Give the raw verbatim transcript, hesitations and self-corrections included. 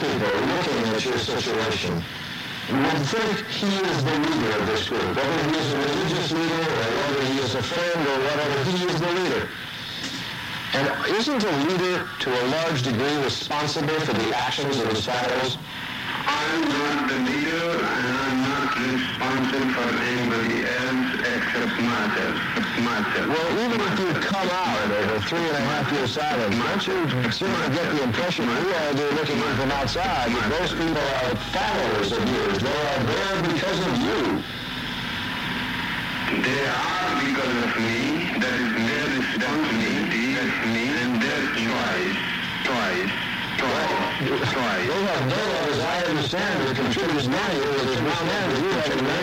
people looking at your situation would think he is the leader of this group. Whether he is a religious leader or whether he is a friend or whatever, he is the leader. And isn't a leader to a large degree responsible for the actions of his followers? I'm not the leader, and I'm not responsible for anybody else except myself. myself. Well, even if you come out over three and a half years silence, don't you certainly get the impression we all do looking in from outside that those people are followers of yours. They are there because of you. They are because of me. That is their responsibility. That's me and their choice. Choice. Choice. Choice. They have no, as I understand, it contributes money. It is one man, you have